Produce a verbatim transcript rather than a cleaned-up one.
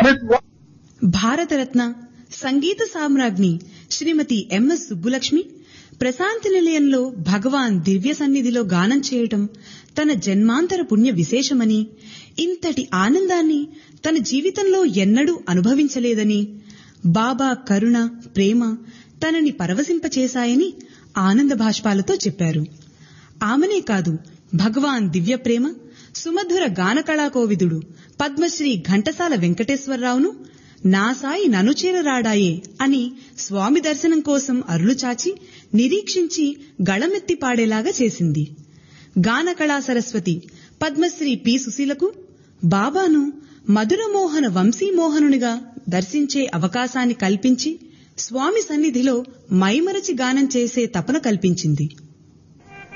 with what? Bharat Ratna Sangeetha సామ్రాజ్ఞి Shrimati MS Subbulakshmi Prashanti నిలయంలో భగవాన్ దివ్య సన్నిధిలో గానం చేయటం తన జన్మాంతర పుణ్య విశేషమని, ఇంతటి ఆనందాన్ని తన జీవితంలో ఎన్నడూ అనుభవించలేదని, బాబా కరుణ, ప్రేమ తనని పరవశింపచేశాయని ఆనంద భాష్పాలతో చెప్పారు. ఆమెనే కాదు, భగవాన్ దివ్య ప్రేమ సుమధుర గాన కళాకోవిదుడు పద్మశ్రీ ఘంటసాల వెంకటేశ్వరరావును నా సాయి ననుచేరరాడాయే అని స్వామి దర్శనం కోసం అరులుచాచి నిరీక్షించి గళమెత్తి పాడేలాగా చేసింది. గాన కళా సరస్వతి పద్మశ్రీ పి సుశీలకు బాబాను మధురమోహన వంశీమోహనునిగా దర్శించే అవకాశాన్ని కల్పించి స్వామి సన్నిధిలో మైమరచి గానం చేసే తపన కల్పించింది.